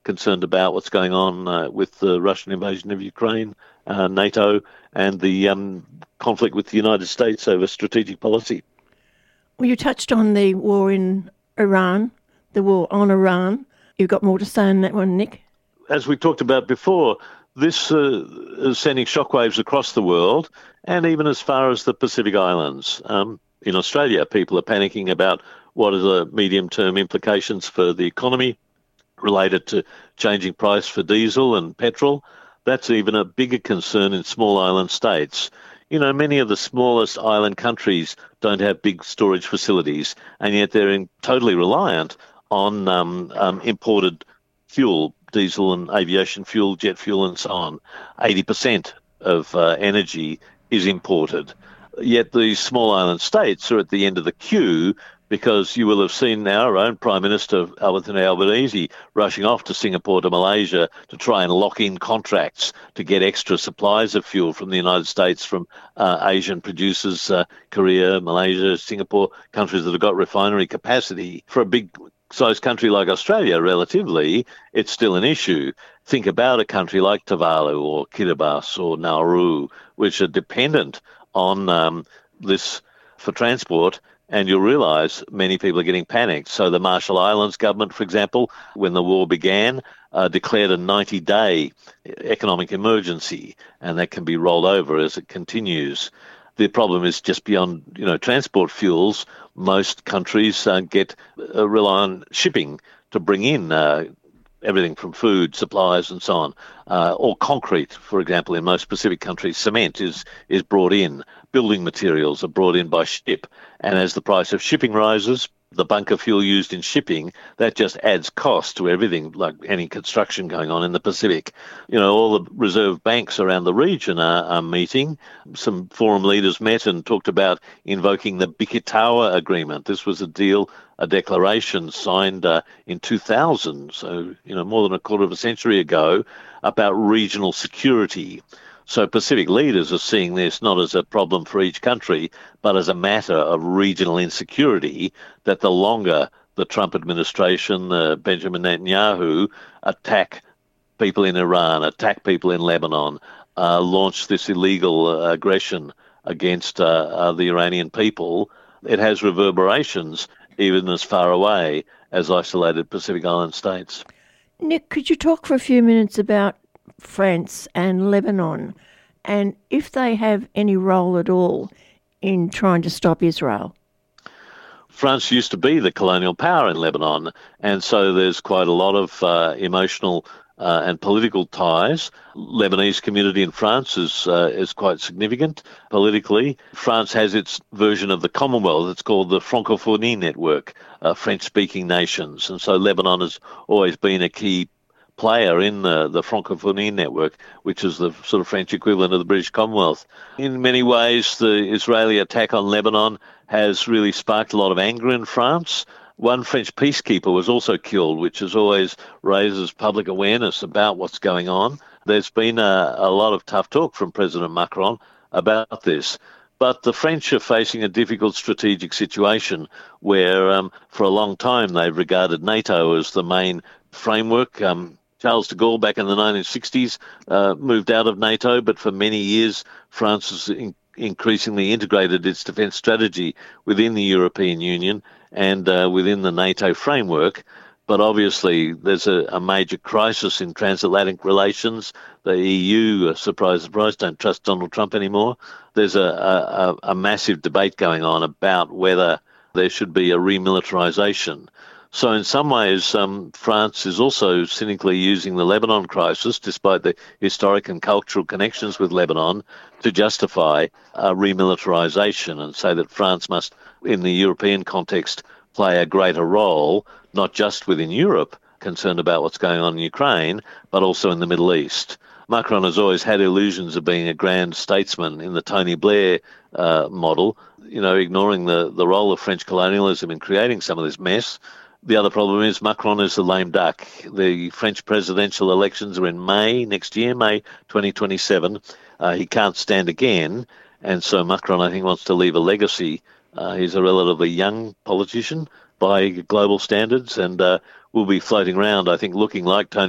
concerned about what's going on with the Russian invasion of Ukraine, NATO, and the conflict with the United States over strategic policy. Well, you touched on the war in Iran, the war on Iran. You've got more to say on that one, Nick? As we talked about before, this is sending shockwaves across the world and even as far as the Pacific Islands. In Australia, people are panicking about what are the medium-term implications for the economy related to changing price for diesel and petrol. That's even a bigger concern in small island states. Many of the smallest island countries don't have big storage facilities, and yet they're totally reliant on imported fuel, diesel and aviation fuel, jet fuel and so on. 80% of energy is imported. Yet these small island states are at the end of the queue, because you will have seen our own Prime Minister, Anthony Albanese, rushing off to Singapore to Malaysia to try and lock in contracts to get extra supplies of fuel from the United States, from Asian producers, Korea, Malaysia, Singapore, countries that have got refinery capacity. For a big-sized country like Australia, relatively, it's still an issue. Think about a country like Tuvalu or Kiribati or Nauru, which are dependent on this for transport, and you'll realise many people are getting panicked. So the Marshall Islands government, for example, when the war began, declared a 90-day economic emergency, and that can be rolled over as it continues. The problem is just beyond, transport fuels. Most countries rely on shipping to bring in everything from food, supplies and so on. Or concrete, for example, in most Pacific countries, cement is brought in. Building materials are brought in by ship. And as the price of shipping rises, the bunker fuel used in shipping, that just adds cost to everything, like any construction going on in the Pacific. All the reserve banks around the region are meeting. Some forum leaders met and talked about invoking the Bikitawa Agreement. This was a declaration signed in 2000, so, more than a quarter of a century ago, about regional security. So Pacific leaders are seeing this not as a problem for each country, but as a matter of regional insecurity, that the longer the Trump administration, Benjamin Netanyahu, attack people in Iran, attack people in Lebanon, launch this illegal aggression against the Iranian people, it has reverberations even as far away as isolated Pacific Island states. Nick, could you talk for a few minutes about France and Lebanon, and if they have any role at all in trying to stop Israel? France used to be the colonial power in Lebanon, and so there's quite a lot of emotional and political ties. Lebanese community in France is quite significant politically. France has its version of the Commonwealth. It's called the Francophonie Network, French-speaking nations, and so Lebanon has always been a key player in the Francophonie Network, which is the sort of French equivalent of the British Commonwealth. In many ways, the Israeli attack on Lebanon has really sparked a lot of anger in France. One French peacekeeper was also killed, which always raises public awareness about what's going on. There's been a lot of tough talk from President Macron about this. But the French are facing a difficult strategic situation where for a long time they've regarded NATO as the main framework. Charles de Gaulle back in the 1960s moved out of NATO, but for many years France has increasingly integrated its defence strategy within the European Union and within the NATO framework. But obviously there's a major crisis in transatlantic relations. The EU, surprise, surprise, don't trust Donald Trump anymore. There's a massive debate going on about whether there should be a remilitarization. So in some ways, France is also cynically using the Lebanon crisis, despite the historic and cultural connections with Lebanon, to justify remilitarization and say that France must, in the European context, play a greater role, not just within Europe, concerned about what's going on in Ukraine, but also in the Middle East. Macron has always had illusions of being a grand statesman in the Tony Blair model, ignoring the role of French colonialism in creating some of this mess. The other problem is Macron is the lame duck. The French presidential elections are in May next year, May 2027. He can't stand again, and so Macron, I think, wants to leave a legacy. He's a relatively young politician by global standards and will be floating around, I think, looking like Tony